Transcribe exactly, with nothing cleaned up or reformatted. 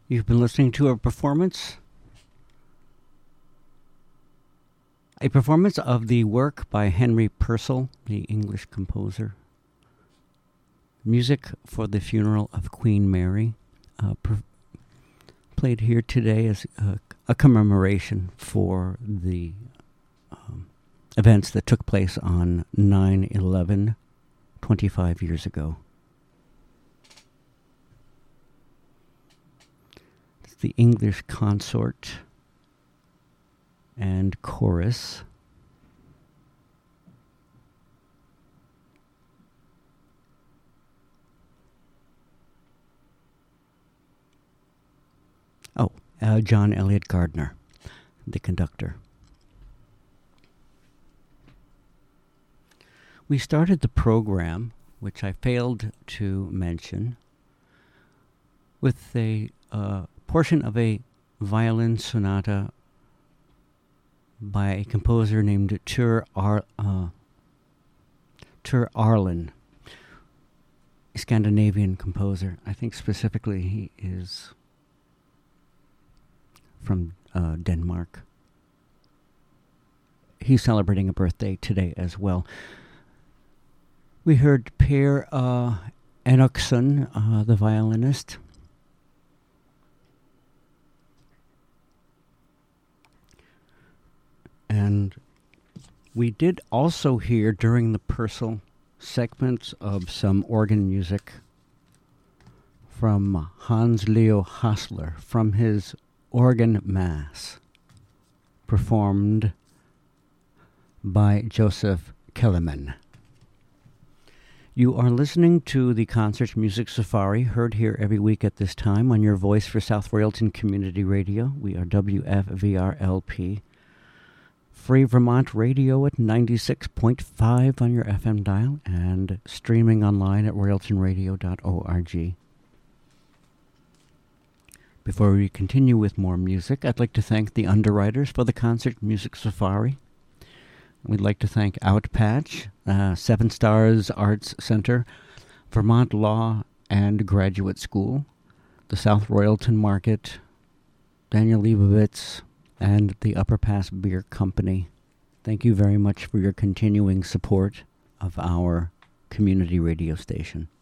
You've been listening to a performance, a performance of the work by Henry Purcell, the English composer. Music for the Funeral of Queen Mary, uh, per- played here today as a, a commemoration for the um, events that took place on nine eleven, twenty-five years ago. It's the English Consort and Chorus. Oh, uh, John Elliott Gardner, the conductor. We started the program, which I failed to mention, with a uh, portion of a violin sonata by a composer named Tur Ar- uh, Tur Arlen, a Scandinavian composer. I think specifically he is from uh, Denmark. He's celebrating a birthday today as well. We heard Per uh, Enochson, uh, the violinist. And we did also hear during the Purcell segments of some organ music from Hans Leo Hassler from his Organ Mass, performed by Joseph Kellerman. You are listening to the Concert Music Safari, heard here every week at this time on your voice for South Royalton Community Radio. We are W F V R L P. Free Vermont Radio at ninety-six point five on your F M dial and streaming online at royalton radio dot org. Before we continue with more music, I'd like to thank the underwriters for the Concert Music Safari. We'd like to thank Outpatch, uh, Seven Stars Arts Center, Vermont Law and Graduate School, the South Royalton Market, Daniel Leibovitz, and the Upper Pass Beer Company. Thank you very much for your continuing support of our community radio station.